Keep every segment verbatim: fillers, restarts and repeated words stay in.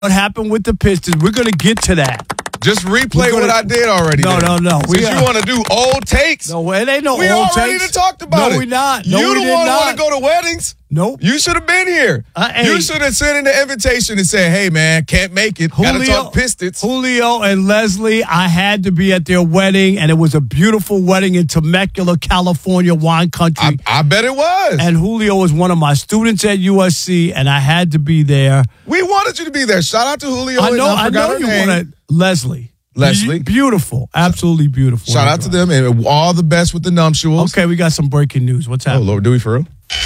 what happened with the Pistons. We're going to get to that. Just replay gonna, what I did already. No, then. no, no. Since you want to do old takes. No, it ain't no we old already takes. talked about no, it. We not. No, you we the one not. want to go to weddings. Nope. You should have been here. Uh, hey, you should have sent in the invitation and said, hey, man, can't make it. Got to talk Pistons. Julio and Leslie, I had to be at their wedding, and it was a beautiful wedding in Temecula, California, wine country. I, I bet it was. And Julio was one of my students at U S C, and I had to be there. We wanted you to be there. Shout out to Julio. I know, and I, I know you name. wanted Leslie. Leslie. Be- beautiful. Absolutely beautiful. Shout out to them, and all the best with the nuptials. Okay, we got some breaking news. What's happening? Oh, Lord, do we for real?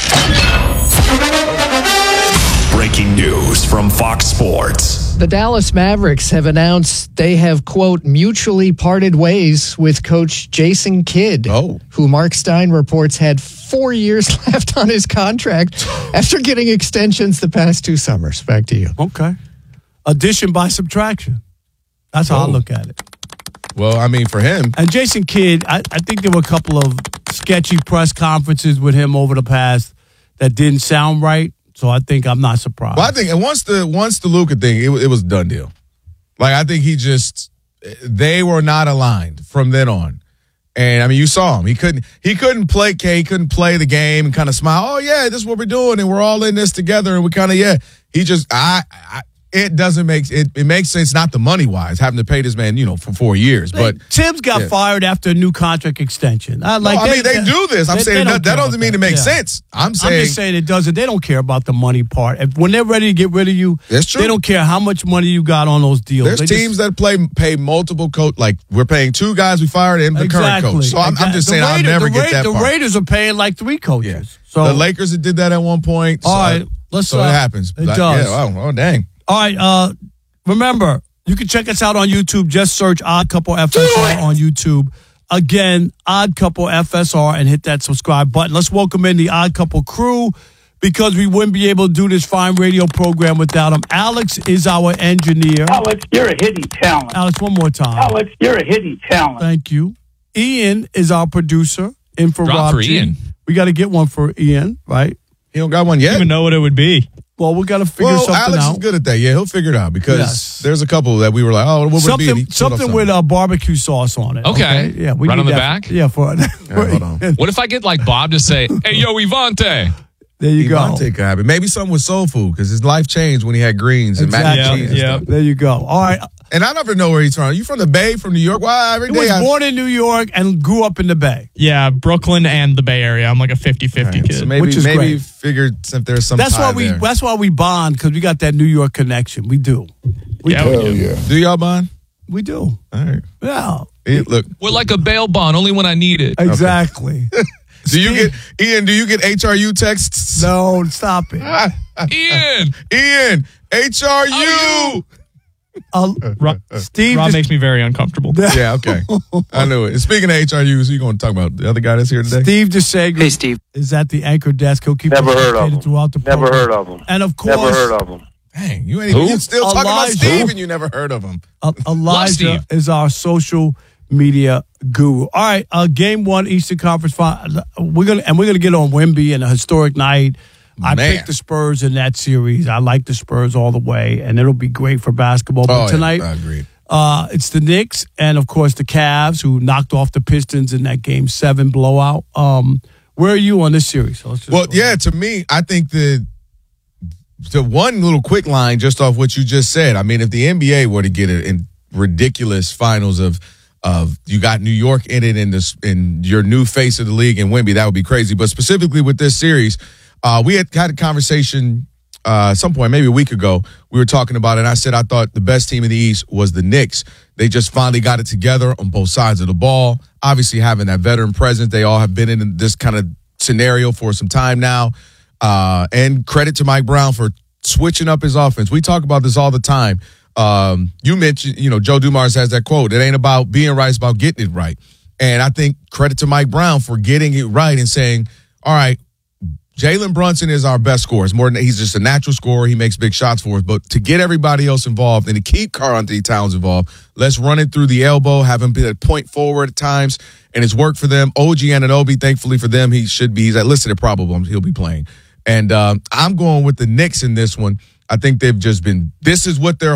Breaking news from Fox Sports. The Dallas Mavericks have announced they have, quote, mutually parted ways with coach Jason Kidd, oh. who Mark Stein reports had four years left on his contract after getting extensions the past two summers. Back to you. Okay. Addition by subtraction. That's how oh. I look at it. Well, I mean, for him. And Jason Kidd, I, I think there were a couple of sketchy press conferences with him over the past that didn't sound right. So I think I'm not surprised. Well, I think and once the once the Luka thing, it, it was a done deal. Like, I think he just, they were not aligned from then on. And, I mean, you saw him. He couldn't he couldn't play K. He couldn't play the game and kind of smile. Oh, yeah, this is what we're doing, and we're all in this together. And we kind of, yeah. He just, I, I It doesn't make it. It makes sense, not the money wise, having to pay this man, you know, for four years. But Tibbs got yeah. fired after a new contract extension. I like. No, I they, mean, they, they do this. I'm they, saying they that, that doesn't mean that. it makes yeah. sense. I'm saying. I'm just saying it doesn't. They don't care about the money part. If, when they're ready to get rid of you, that's true. They don't care how much money you got on those deals. There's they teams just, that play pay multiple coach. Like, we're paying two guys we fired and the exactly, current coach. So I'm, exactly. I'm just saying Raiders, I'll never the get Ra- that the part. The Raiders are paying like three coaches. Yeah. So the Lakers that did that at one point. So, all right, let's. So uh, it happens. It like, does. Yeah, oh, oh, dang. All right. Uh, remember, you can check us out on YouTube. Just search Odd Couple F S R on YouTube. Again, Odd Couple F S R, and hit that subscribe button. Let's welcome in the Odd Couple crew, because we wouldn't be able to do this fine radio program without him. Alex is our engineer. Alex, you're a hitty talent. Alex, one more time. Alex, you're a hitty talent. Thank you. Ian is our producer. In for Drop Rob for G. Ian. We got to get one for Ian, right? He don't got one yet. I don't even know what it would be. Well, we got to figure well, something Alex out. is good at that. Yeah, he'll figure it out, because yes. there's a couple that we were like, oh, what would something, it be? Something, something with uh, barbecue sauce on it. Okay. okay? Yeah, we right need on the that. back? Yeah, for, yeah, for hold on. What if I get like Bob to say, hey, yo, Ivante? There you Ivante go. could happen. Maybe something with soul food, because his life changed when he had greens and exactly. mac and cheese. Yeah, and yeah. stuff. There you go. All right. And I never know where he's from. You from the Bay, from New York? Why every He day? was I, born in New York and grew up in the Bay. Yeah, Brooklyn and the Bay Area. I'm like a fifty-fifty right, kid. so maybe, which is maybe great. figured if there's some. That's tie why we. there. That's why we bond, because we got that New York connection. We do. We Yeah, do. we do. yeah. Do y'all bond? We do. All right. Yeah. Hey, look. We're like a bail bond, only when I need it. Exactly. Do you get Ian? Do you get H R U texts? No, stop it. Ian! Ian, H R U. Uh, Rob, Steve Rob just- makes me very uncomfortable. Yeah, okay. I knew it. And speaking of H R Us, you going to talk about the other guy that's here today? Steve DeSager Hey, Steve. is at the anchor desk. He'll keep Never us heard of updated him. throughout the Never program. heard of him. And of course, Never heard of him. Dang, you ain't even Who? you still talking about Elijah. Steve and you never heard of him. uh, Elijah Steve. is our social media guru. All right, uh, game one, Eastern Conference Final. We're gonna and we're gonna get on Wemby and a historic night. I Man. picked the Spurs in that series. I like the Spurs all the way, and it'll be great for basketball. But Oh, tonight, yeah, I agree. Uh, it's the Knicks and, of course, the Cavs, who knocked off the Pistons in that Game seven blowout. Um, where are you on this series? So let's just Well, go. yeah, to me, I think the the one little quick line just off what you just said. I mean, if the N B A were to get it in ridiculous finals of of you got New York in it in this in your new face of the league and Wemby, that would be crazy. But specifically with this series, uh, we had had a conversation uh, at some point, maybe a week ago. We were talking about it, and I said I thought the best team in the East was the Knicks. They just finally got it together on both sides of the ball. Obviously, having that veteran presence, they all have been in this kind of scenario for some time now. Uh, and credit to Mike Brown for switching up his offense. We talk about this all the time. Um, you mentioned, you know, Joe Dumars has that quote. It ain't about being right, it's about getting it right. And I think credit to Mike Brown for getting it right and saying, all right, Jalen Brunson is our best scorer. It's more than he's just a natural scorer. He makes big shots for us. But to get everybody else involved and to keep Karl-Anthony Towns involved, let's run it through the elbow, have him be a point forward at times, and it's worked for them. O G Anunoby, thankfully for them, he should be. He's at listed at probable. He'll be playing. And um, I'm going with the Knicks in this one. I think they've just been. This is what they're